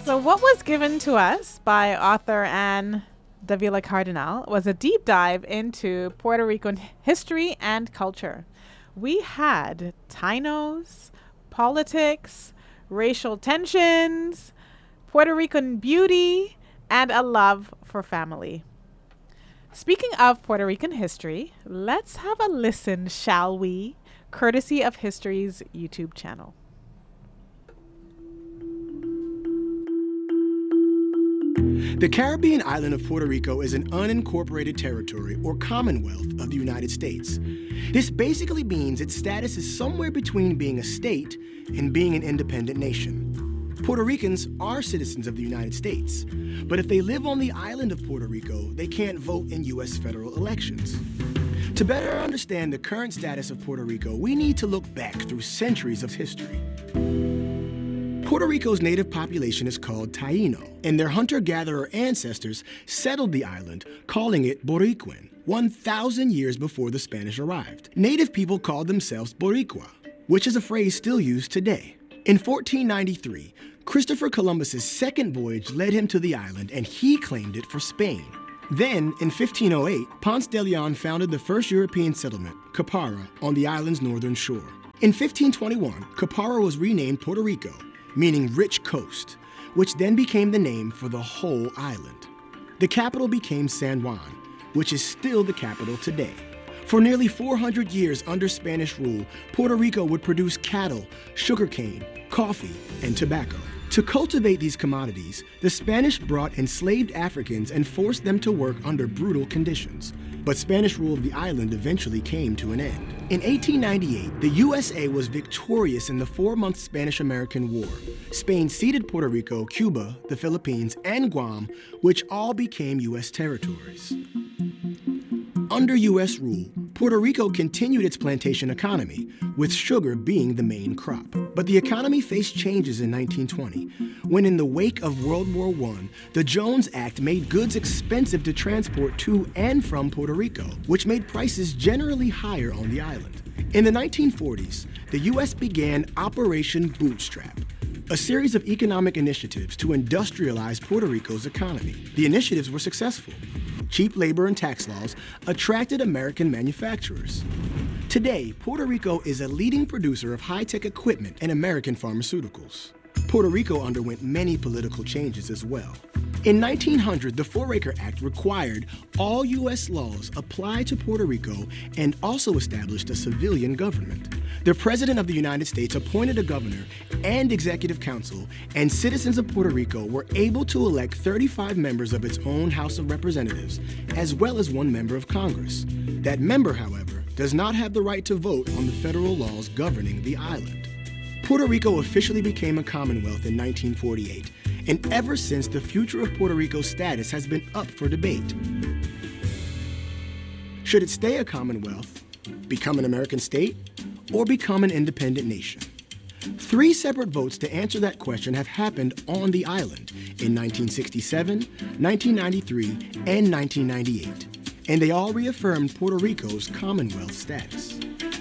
So, what was given to us by author Anne Davila Cardinal was a deep dive into Puerto Rican history and culture. We had Tainos, politics, racial tensions, Puerto Rican beauty, and a love for family. Speaking of Puerto Rican history, let's have a listen, shall we? Courtesy of History's YouTube channel. The Caribbean island of Puerto Rico is an unincorporated territory or commonwealth of the United States. This basically means its status is somewhere between being a state and being an independent nation. Puerto Ricans are citizens of the United States, but if they live on the island of Puerto Rico, they can't vote in U.S. federal elections. To better understand the current status of Puerto Rico, we need to look back through centuries of history. Puerto Rico's native population is called Taíno, and their hunter-gatherer ancestors settled the island, calling it Boricuan, 1,000 years before the Spanish arrived. Native people called themselves Boricua, which is a phrase still used today. In 1493, Christopher Columbus's second voyage led him to the island, and he claimed it for Spain. Then, in 1508, Ponce de Leon founded the first European settlement, Capara, on the island's northern shore. In 1521, Capara was renamed Puerto Rico, meaning rich coast, which then became the name for the whole island. The capital became San Juan, which is still the capital today. For nearly 400 years under Spanish rule, Puerto Rico would produce cattle, sugarcane, coffee, and tobacco. To cultivate these commodities, the Spanish brought enslaved Africans and forced them to work under brutal conditions. But Spanish rule of the island eventually came to an end. In 1898, the USA was victorious in the 4-month Spanish-American War. Spain ceded Puerto Rico, Cuba, the Philippines, and Guam, which all became U.S. territories. Under U.S. rule, Puerto Rico continued its plantation economy, with sugar being the main crop. But the economy faced changes in 1920, when in the wake of World War I, the Jones Act made goods expensive to transport to and from Puerto Rico, which made prices generally higher on the island. In the 1940s, the U.S. began Operation Bootstrap, a series of economic initiatives to industrialize Puerto Rico's economy. The initiatives were successful. Cheap labor and tax laws attracted American manufacturers. Today, Puerto Rico is a leading producer of high-tech equipment and American pharmaceuticals. Puerto Rico underwent many political changes as well. In 1900, the Foraker Act required all U.S. laws apply to Puerto Rico and also established a civilian government. The President of the United States appointed a governor and executive council, and citizens of Puerto Rico were able to elect 35 members of its own House of Representatives, as well as 1 member of Congress. That member, however, does not have the right to vote on the federal laws governing the island. Puerto Rico officially became a commonwealth in 1948, and ever since, the future of Puerto Rico's status has been up for debate. Should it stay a commonwealth, become an American state, or become an independent nation? 3 separate votes to answer that question have happened on the island in 1967, 1993, and 1998, and they all reaffirmed Puerto Rico's commonwealth status.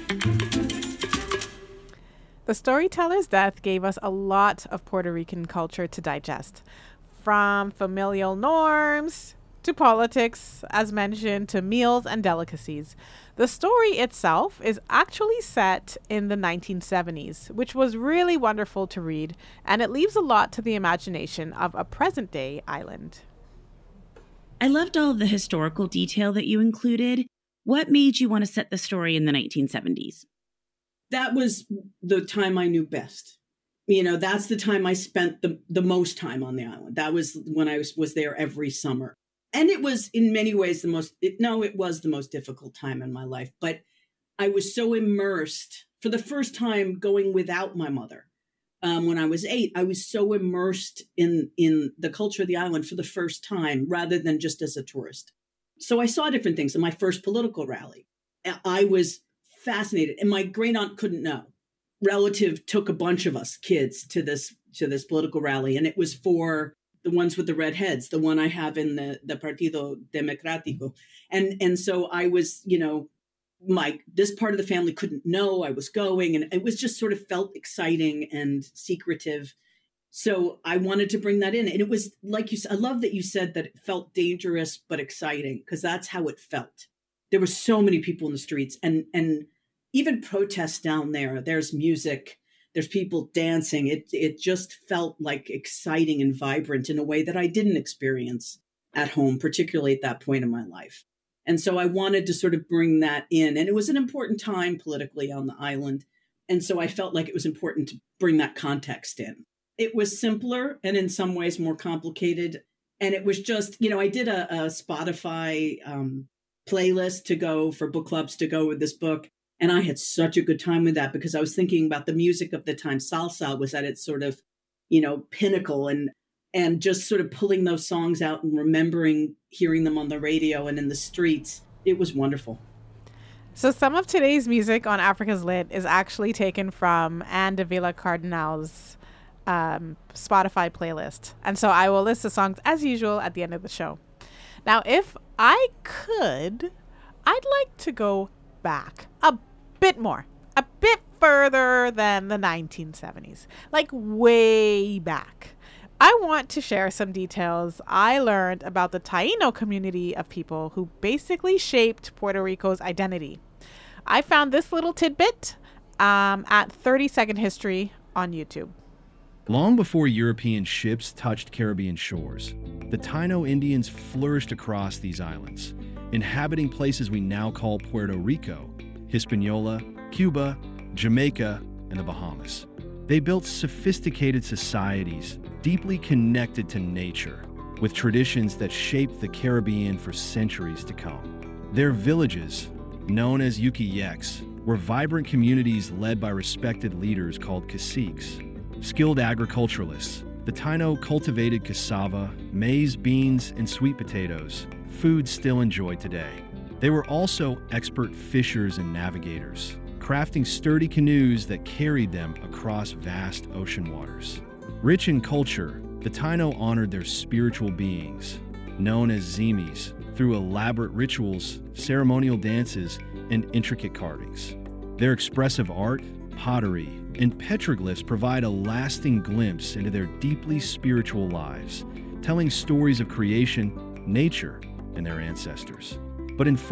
The storyteller's death gave us a lot of Puerto Rican culture to digest, from familial norms to politics, as mentioned, to meals and delicacies. The story itself is actually set in the 1970s, which was really wonderful to read, and it leaves a lot to the imagination of a present-day island. I loved all of the historical detail that you included. What made you want to set the story in the 1970s? That was the time I knew best. You know, that's the time I spent the most time on the island. That was when I was there every summer. And it was in many ways it was the most difficult time in my life. But I was so immersed for the first time going without my mother. When I was 8, I was so immersed in the culture of the island for the first time, rather than just as a tourist. So I saw different things. In my first political rally, I was fascinated, and my great aunt couldn't know. Relative took a bunch of us kids to this political rally, and it was for the ones with the red heads, the one I have in the Partido Democrático. And so I was, this part of the family couldn't know I was going, and it was just sort of felt exciting and secretive. So I wanted to bring that in. And it was like you said, I love that you said that it felt dangerous but exciting, because that's how it felt. There were so many people in the streets, and even protests down there. There's music, there's people dancing. It just felt like exciting and vibrant in a way that I didn't experience at home, particularly at that point in my life. And so I wanted to sort of bring that in. And it was an important time politically on the island. And so I felt like it was important to bring that context in. It was simpler and in some ways more complicated. And it was just, I did a Spotify playlist to go for book clubs to go with this book. And I had such a good time with that, because I was thinking about the music of the time. Salsa was at its sort of, pinnacle, and just sort of pulling those songs out and remembering hearing them on the radio and in the streets. It was wonderful. So some of today's music on Africa's Lit is actually taken from Anne Davila Cardinal's Spotify playlist. And so I will list the songs as usual at the end of the show. Now, if I could, I'd like to go back a bit further than the 1970s, like way back. I want to share some details I learned about the Taino community of people who basically shaped Puerto Rico's identity. I found this little tidbit at 30 Second History on YouTube. Long before European ships touched Caribbean shores, the Taino Indians flourished across these islands, inhabiting places we now call Puerto Rico, Hispaniola, Cuba, Jamaica, and the Bahamas. They built sophisticated societies deeply connected to nature, with traditions that shaped the Caribbean for centuries to come. Their villages, known as Yuki-Yeks, were vibrant communities led by respected leaders called caciques. Skilled agriculturalists, the Taino cultivated cassava, maize, beans, and sweet potatoes, foods still enjoyed today. They were also expert fishers and navigators, crafting sturdy canoes that carried them across vast ocean waters. Rich in culture, the Taino honored their spiritual beings, known as Zimis, through elaborate rituals, ceremonial dances, and intricate carvings. Their expressive art, pottery, and petroglyphs provide a lasting glimpse into their deeply spiritual lives, telling stories of creation, nature, and their ancestors. But in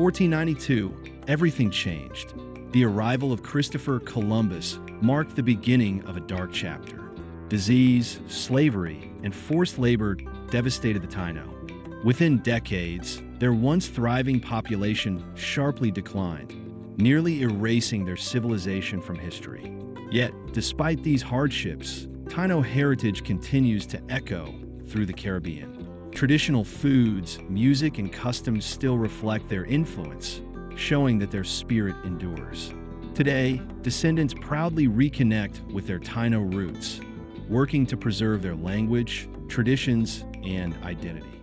1492, everything changed. The arrival of Christopher Columbus marked the beginning of a dark chapter. Disease, slavery, and forced labor devastated the Taino. Within decades, their once thriving population sharply declined, nearly erasing their civilization from history. Yet, despite these hardships, Taino heritage continues to echo through the Caribbean. Traditional foods, music, and customs still reflect their influence, showing that their spirit endures. Today, descendants proudly reconnect with their Taino roots, working to preserve their language, traditions, and identity.